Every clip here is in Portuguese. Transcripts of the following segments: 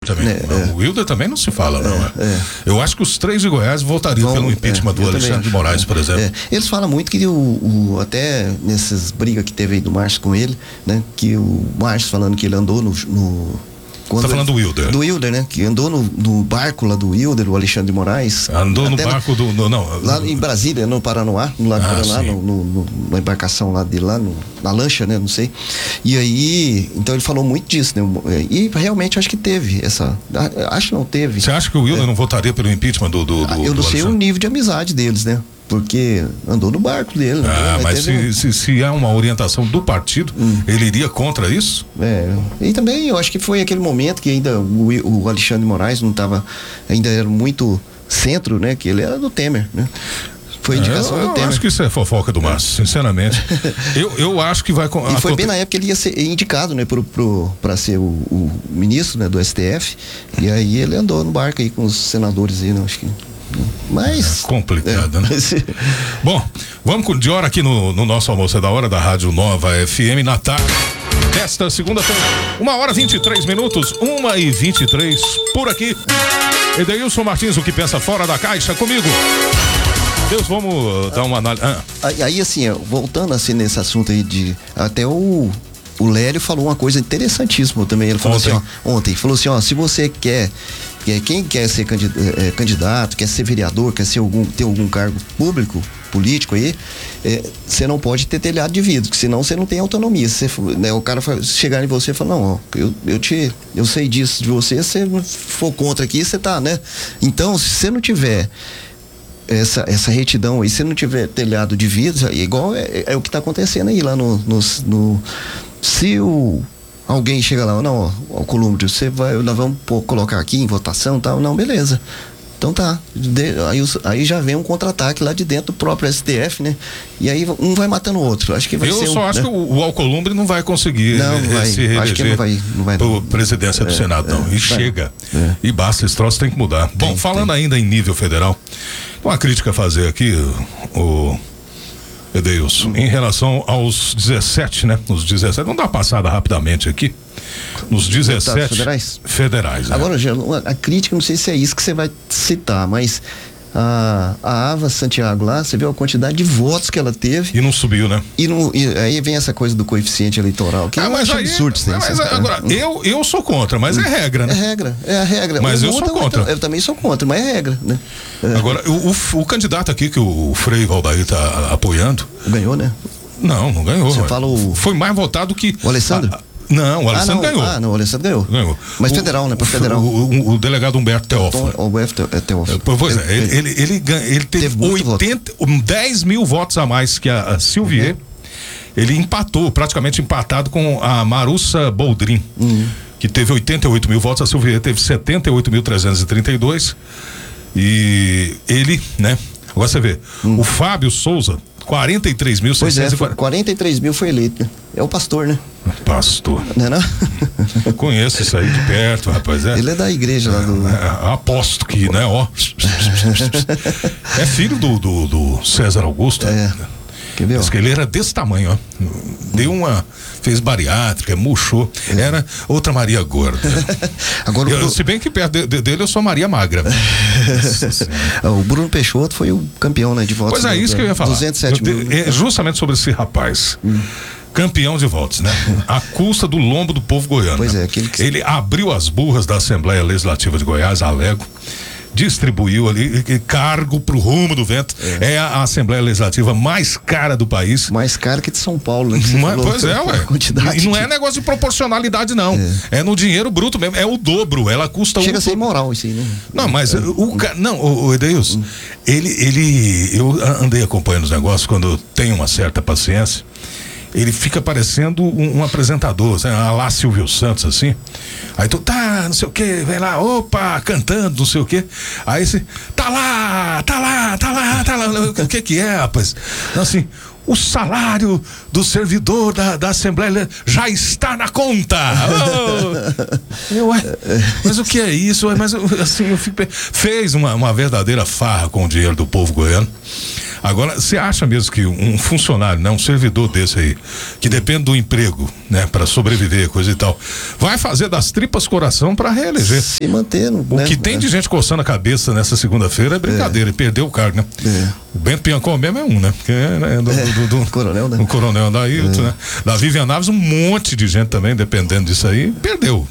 também. O Wilder também não se fala, não. Eu acho que os 3 de Goiás votariam pelo impeachment do Alexandre de Moraes, por exemplo. Eles falam muito que até nessas brigas que teve aí do Márcio com ele, né? Que o Márcio falando que ele andou Você tá falando do Wilder? Do Wilder, né? Que andou no barco lá do Wilder, o Alexandre de Moraes. Andou no barco lá em Brasília, no Paranoá, no lado do Paraná, na embarcação lá dele, lá na lancha, né? Não sei. E aí, então ele falou muito disso, né? E realmente acho que teve essa. Acho que não teve. Você acha que o Wilder não votaria pelo impeachment do eu não sei o nível de amizade deles, né? Porque andou no barco dele. Mas se há uma orientação do partido, ele iria contra isso? E também eu acho que foi aquele momento que ainda o Alexandre de Moraes não estava, ainda era muito centro, né? Que ele era do Temer, né? Foi indicação do Temer. Eu acho que isso é fofoca do Márcio, sinceramente. eu acho que vai... E foi bem na época que ele ia ser indicado, né? Para ser o ministro, né, do STF. E aí ele andou no barco aí com os senadores aí, né? Acho que... Mas... complicado, né? Bom, vamos de hora aqui no nosso Almoço da Hora da Rádio Nova FM na tarde desta segunda-feira, 1h23, 1h23 por aqui. Edeilson Martins, o que pensa fora da caixa, comigo. Deus, vamos dar uma análise. Aí assim, voltando assim nesse assunto aí até o Lélio falou uma coisa interessantíssima também. Ele falou ontem, falou assim, se você quem quer ser candidato, quer ser vereador, quer ser ter algum cargo público, político aí, você não pode ter telhado de vidro, senão você não tem autonomia. O cara chegar em você e falar, não, eu sei disso de você, se você não for contra aqui, você tá, né? Então, se você não tiver essa retidão aí, se não tiver telhado de vidro, igual é o que tá acontecendo aí lá se alguém chega lá, não, ó, Columbre, nós vamos colocar aqui em votação e tal, não, beleza. Então tá, aí já vem um contra-ataque lá de dentro do próprio STF, né? E aí um vai matando o outro. Acho que vai ser. Eu só acho que o Alcolumbre não vai conseguir se reeleger. Acho que não vai por presidência do Senado, não. E chega. E basta, esse troço tem que mudar. Bom, falando ainda em nível federal, uma crítica a fazer aqui, o Edeilson, em relação aos 17, né? Os 17, vamos dar uma passada rapidamente aqui. Nos 17 federais. Agora, a crítica, não sei se é isso que você vai citar, mas a Ava Santiago lá, você viu a quantidade de votos que ela teve. E não subiu, né? E aí vem essa coisa do coeficiente eleitoral, que mas absurdo. Agora, eu sou contra, mas é regra, né? É a regra. Mas eu sou contra. Eu também sou contra, mas é regra, né? Agora, o candidato aqui que o Frei Valdair tá apoiando... Ganhou, né? Não ganhou. Você fala foi mais votado que... O Alessandro? Não, o Alessandro ganhou. O Alessandro ganhou. Mas federal, né? Por federal. O delegado Humberto Teófilo. Pois é, ele teve 10 mil votos a mais que a Silvier. Ele empatou, praticamente empatado com a Marussa Boldrin, que teve 88 mil votos, a Silvier teve 78.332. E ele, né? Agora você vê, o Fábio Souza, 43.640. Pois é, 43 mil foi eleito. É o pastor, né? Pastor. Não é não? Conheço isso aí de perto, rapaz. Ele é da igreja lá do... aposto que, né, ó. É filho do César Augusto. Diz que ele era desse tamanho, ó. Fez bariátrica, murchou. Era outra Maria gorda. Agora, se bem que perto dele eu sou Maria magra. O Bruno Peixoto foi o campeão, né, de votos. Pois é, isso que eu ia falar. 207 mil. Justamente sobre esse rapaz. Campeão de votos, né? À custa do lombo do povo goiano. Pois é, ele abriu as burras da Assembleia Legislativa de Goiás, Alego, distribuiu ali cargo pro rumo do vento. É a Assembleia Legislativa mais cara do país. Mais cara que de São Paulo, né? Pois é, ué. E não é negócio de proporcionalidade, não. É no dinheiro bruto mesmo. É o dobro. Ela custa... Chega a ser imoral isso aí, né? Não, mas o Edeilson, eu andei acompanhando os negócios quando eu tenho uma certa paciência. Ele fica parecendo um apresentador, assim, a lá Silvio Santos, assim. Aí tu, não sei o que, vem lá, opa, cantando, não sei o que. Aí você, tá lá. O que é, rapaz? Então, assim, o salário do servidor da Assembleia já está na conta. Mas o que é isso? Mas assim, fez uma verdadeira farra com o dinheiro do povo goiano. Agora, você acha mesmo que um funcionário, né, um servidor desse aí, que depende do emprego, né, para sobreviver, coisa e tal, vai fazer das tripas coração para reeleger? Se manter, o que tem de gente coçando a cabeça nessa segunda-feira é brincadeira, e perdeu o cargo, né? O Bento Piancon mesmo é um, né? Que do coronel, né? O coronel da Ailton, né? Da Vivian Naves, um monte de gente também, dependendo disso aí, perdeu.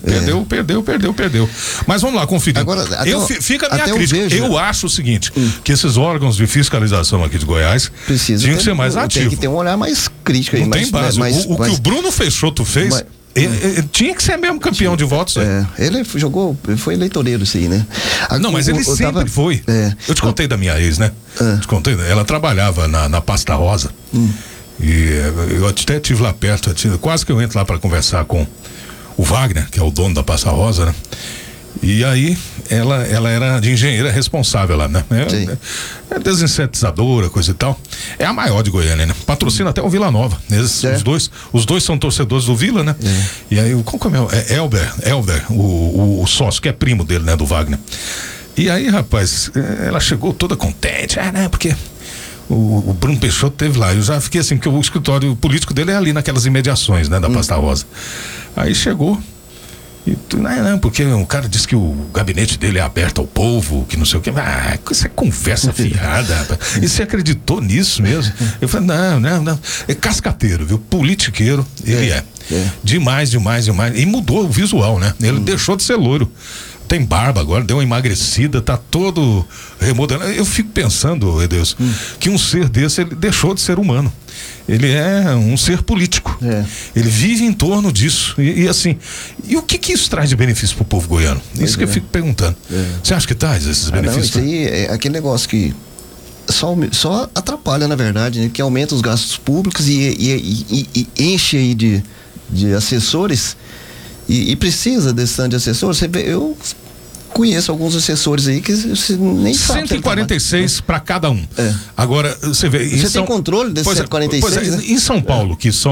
Mas vamos lá, conferir. Agora, fica a minha crítica. Eu acho o seguinte, que esses órgãos de fiscalização aqui de Goiás tinham que ser mais ativos. Tem que ter um olhar mais crítico aí. Não tem base. O que o Bruno Peixoto fez... Ele tinha que ser mesmo campeão de votos. Ele foi eleitoreiro isso aí, né? Não, mas ele sempre foi. Eu te contei da minha ex, né? Te contei, ela trabalhava na Pasta Rosa. E eu até estive lá perto, quase que eu entro lá para conversar com o Wagner, que é o dono da Pasta Rosa, né? E aí ela era de engenheira responsável lá, né? É desinsetizadora, coisa e tal. É a maior de Goiânia, né? Patrocina até o Vila Nova. Os dois são torcedores do Vila, né? E aí, qual que é Elber, o sócio, que é primo dele, né? Do Wagner. E aí, rapaz, ela chegou toda contente, né? Porque o Bruno Peixoto teve lá. Eu já fiquei assim, porque o escritório político dele é ali naquelas imediações, né? Da Pasta Rosa. Aí chegou. Não, porque o cara disse que o gabinete dele é aberto ao povo, que não sei o que. Isso é conversa fiada, rapaz. E você acreditou nisso mesmo? Eu falei, não. É cascateiro, viu? Politiqueiro, ele é. Demais. E mudou o visual, né? Ele deixou de ser loiro. Tem barba agora, deu uma emagrecida, tá todo remodelado. Eu fico pensando, Deus, que um ser desse, ele deixou de ser humano. Ele é um ser político. Ele vive em torno disso. E assim, e o que isso traz de benefício pro povo goiano? Isso que eu fico perguntando. Você acha que traz esses benefícios? Não, isso aí é aquele negócio que só atrapalha, na verdade, né? Que aumenta os gastos públicos e enche aí de assessores. E precisa desse tanto de assessores. Você vê, eu conheço alguns assessores aí que você nem sabe. 146 para cada um. Agora, você vê. Você tem controle desses 146? Né? Em São Paulo, que são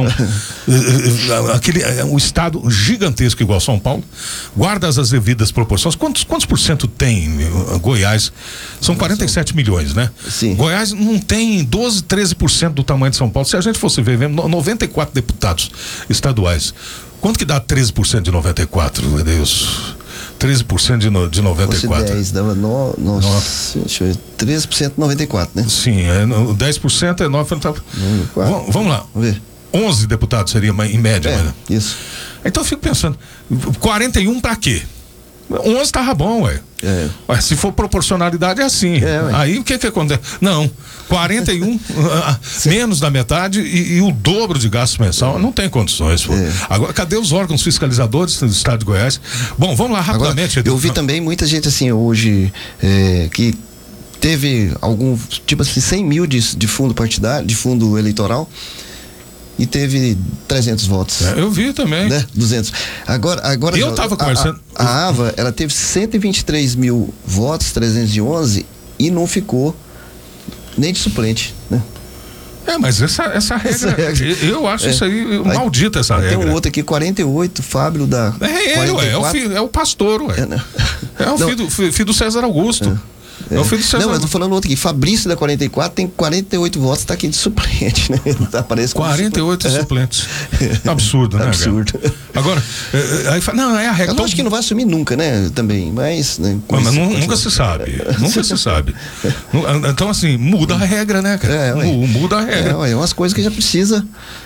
um estado gigantesco igual São Paulo, guarda as devidas proporções. Quantos por cento tem Goiás? São 47 milhões, né? Sim. Goiás não tem 12, 13% do tamanho de São Paulo. Se a gente fosse ver, 94 deputados estaduais. Quanto que dá 13% de 94, meu Deus? 13% de 94. 10, dava nossa, deixa eu ver, 13% de 94, né? Sim, 10% é 9. Vamos lá. Vamos ver. 11 deputados seria em média. Isso. Então eu fico pensando, 41 pra quê? 11 tava bom, ué. Se for proporcionalidade é assim. Aí o que acontece? Não, 41 menos da metade e o dobro de gasto mensal, não tem condições. Agora, cadê os órgãos fiscalizadores do estado de Goiás? Bom, vamos lá rapidamente. Agora, eu vi também muita gente assim hoje que teve algum, tipo assim, 100 mil de fundo partidário, de fundo eleitoral, e teve 300 votos. Eu vi também. Né? 200. Agora eu tava conversando. A Ava, ela teve 123 mil votos, 311, e não ficou nem de suplente, né? Mas essa regra, eu acho isso aí maldita, essa regra. Tem um outro aqui, 48, Fábio da... É o pastor, É o filho do César Augusto. É o filho do César. Não, eu tô falando outro aqui, Fabrício da 44 tem 48 votos, tá aqui de suplente, né? Aparece 48 suplentes. Absurdo, né? Absurdo. Agora, aí fala, não, é a regra. Eu acho que não vai assumir nunca, né? Também, mas... Né, nunca se sabe. Nunca se sabe. Então, assim, muda a regra, né, cara? Muda a regra. É umas coisas que já precisa...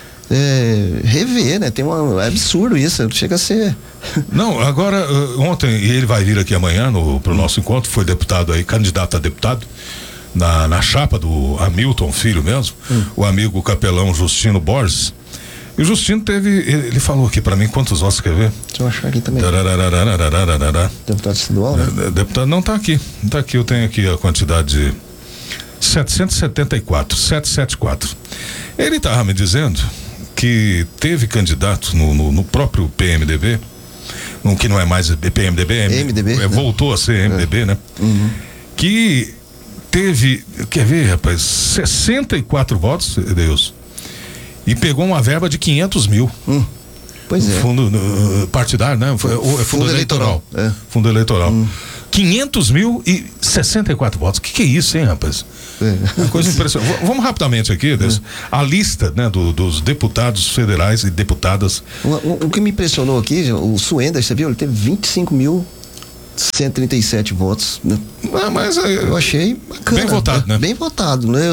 rever, né? É absurdo isso, chega a ser. Não, agora, ontem, e ele vai vir aqui amanhã pro nosso encontro, foi deputado aí, candidato a deputado, na chapa do Hamilton Filho mesmo, o amigo capelão Justino Borges. E o Justino ele falou aqui pra mim, quantos votos quer ver? Deixa eu achar aqui também. Deputado estadual, né? Deputado, não, tá aqui, eu tenho aqui a quantidade de 774. Ele tava me dizendo que teve candidato no próprio PMDB, que não é mais PMDB, MDB, voltou a ser MDB, né? Que teve, quer ver, rapaz, 64 votos, Deus, E pegou uma verba de 500 mil. Pois é. Fundo partidário, né? Fundo eleitoral. Fundo eleitoral. 500.064 votos. O que é isso, hein, rapaz? Uma coisa impressionante. Vamos rapidamente aqui, Deus. A lista, né, dos deputados federais e deputadas. O que me impressionou aqui, o Suenda, você viu? Ele teve 25.137 votos. Né? Mas eu achei bacana. Bem votado, né? Bem votado, né?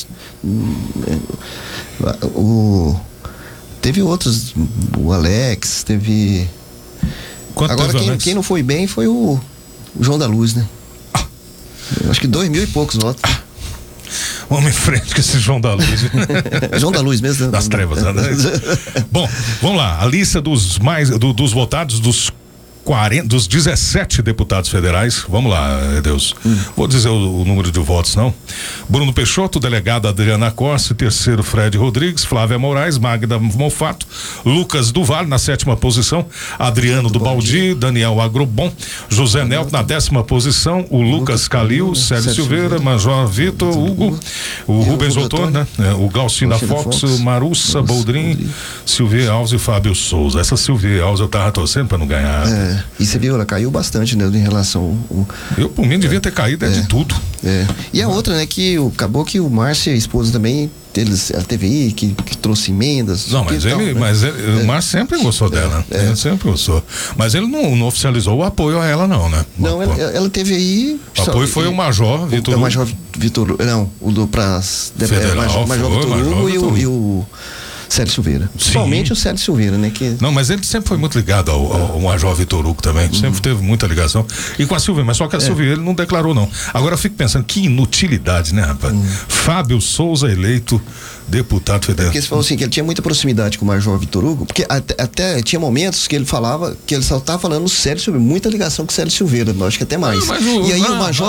Teve outros, o Alex, teve. Agora quem não foi bem foi o João da Luz, né? Acho que 2.000 e poucos votos. Vamos em frente com esse João da Luz. João da Luz mesmo. Das trevas, né? Bom, vamos lá. A lista dos votados dos 17 deputados federais. Vamos lá, Deus. Vou dizer o número de votos, não. Bruno Peixoto, delegado Adriana Costa, terceiro Fred Rodrigues, Flávia Moraes, Magda Mofato, Lucas do Vale na 7ª posição, Adriano do Baldi, Daniel Agrobon, José Nelto na 10ª posição, o Lucas Calil, Sérgio Silveira, Major Vitor, Hugo, o Rubens Ottoni, né? O Glaucinho da Fox, Marussa Boldrin, Silvia Alves e Fábio Souza. Essa Silvia Alves eu tava torcendo pra não ganhar. E você viu, ela caiu bastante, né, em relação eu, por mim, devia ter caído de tudo. E a outra, né, que acabou que o Márcio, a esposa também, a TVI, que trouxe emendas. Não, mas o Márcio sempre gostou dela. Ele sempre gostou. Mas ele não oficializou o apoio a ela, não, né? Não, ela teve aí. O apoio foi o Major Vitor Hugo. O Major Vitor Hugo. Não, o do Major Vitor Hugo e o Sérgio Silveira. Principalmente o Sérgio Silveira, né? Não, mas ele sempre foi muito ligado ao Major Vitor Hugo também. Sempre teve muita ligação. E com a Silveira, mas só que a Silveira ele não declarou, não. Agora eu fico pensando, que inutilidade, né, rapaz? Fábio Souza eleito deputado federal. Porque você falou assim, que ele tinha muita proximidade com o Major Vitor Hugo, porque até tinha momentos que ele falava, que ele só estava falando Sérgio Silveira, muita ligação com o Sérgio Silveira, acho que até mais. E aí o Major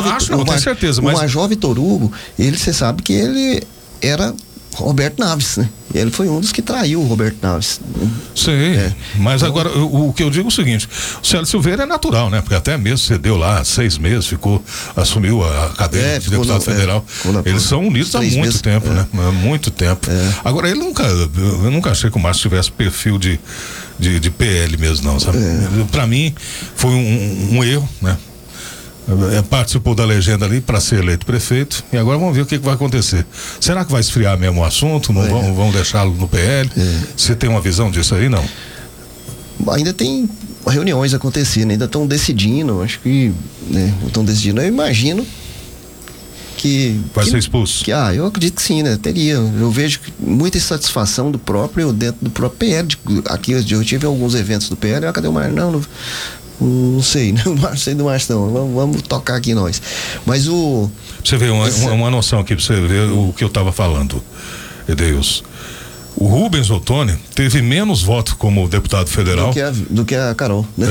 Vitor Hugo, você sabe que ele era Roberto Naves, né? Ele foi um dos que traiu o Roberto Naves. Sim, mas então, agora o que eu digo é o seguinte, o Sérgio Silveira é natural, né? Porque até mesmo cedeu lá 6 meses, assumiu a cadeira de deputado federal. Eles são unidos há muito tempo, né? Há muito tempo. Agora, eu nunca achei que o Márcio tivesse perfil de PL mesmo, não, sabe? Pra mim, foi um erro, né? Participou da legenda ali para ser eleito prefeito e agora vamos ver o que vai acontecer. Será que vai esfriar mesmo o assunto? Não vão deixá-lo no PL? Você tem uma visão disso aí, não? Ainda tem reuniões acontecendo, ainda estão decidindo, acho que estão decidindo, eu imagino que vai ser expulso. Eu acredito que sim, né? Teria. Eu vejo muita insatisfação dentro do próprio PL. Aqui eu tive alguns eventos do PL, cadê o Mar? Não sei, não sei do Márcio não. Vamos tocar aqui nós. Mas você vê uma noção aqui pra você ver o que eu tava falando, Edeilson. O Rubens Ottoni teve menos votos como deputado federal do que a Carol, né?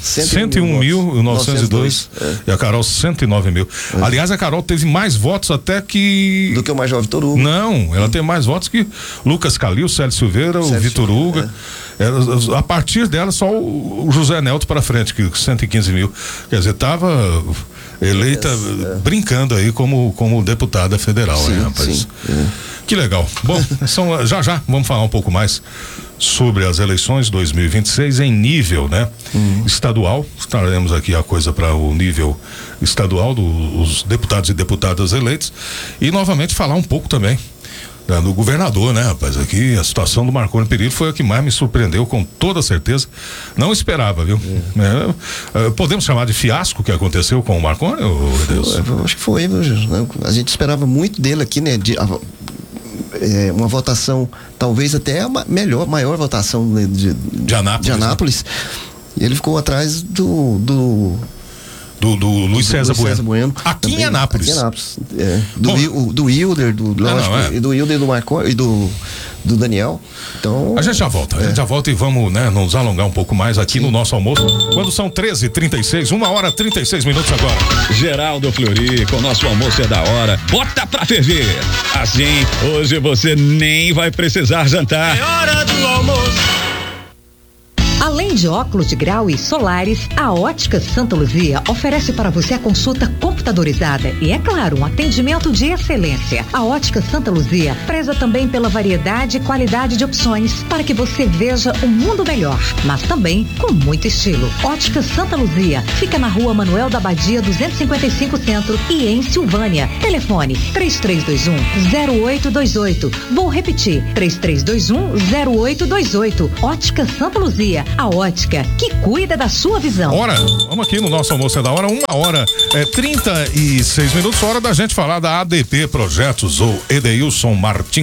101.902 e a Carol 109.000. Aliás, a Carol teve mais votos até que do que o Major Vitor Hugo. Não, ela tem mais votos que Lucas Calil, Sérgio Silveira, o Vitor Hugo. A partir dela só o José Nelto para frente, que 115.000. Quer dizer, tava eleita brincando aí como deputada federal, né, rapaz? Que legal. Bom, já vamos falar um pouco mais sobre as eleições 2026 em nível, né? Estadual. Traremos aqui a coisa para o nível estadual dos deputados e deputadas eleitos e novamente falar um pouco também do governador, né, rapaz? Aqui a situação do Marconi Perillo foi a que mais me surpreendeu, com toda certeza. Não esperava, viu? Podemos chamar de fiasco o que aconteceu com o Marconi? Acho que foi, viu? A gente esperava muito dele aqui, né? Uma votação, talvez até a maior votação de Anápolis. Né? E ele ficou atrás do Luiz César Bueno. Aqui em Anápolis. Do Wilder, e do Wilder do Marconi e do Daniel. Então, a gente já volta. E vamos, né, nos alongar um pouco mais aqui no nosso almoço. Quando são 13h36, 1h36 agora. Geraldo Fleury, com o nosso almoço é da hora. Bota pra ferver. Assim, hoje você nem vai precisar jantar. É hora do almoço. Além de óculos de grau e solares, a Ótica Santa Luzia oferece para você a consulta computadorizada e, é claro, um atendimento de excelência. A Ótica Santa Luzia preza também pela variedade e qualidade de opções para que você veja um mundo melhor, mas também com muito estilo. Ótica Santa Luzia fica na Rua Manuel da Badia 255 Centro e em Silvânia. Telefone 3321-0828. Vou repetir, 3321-0828. Ótica Santa Luzia, a ótica que cuida da sua visão. Ora, vamos aqui no nosso Almoço é da Hora, 1h36, hora da gente falar da ADP Projetos ou Edeilson Martins.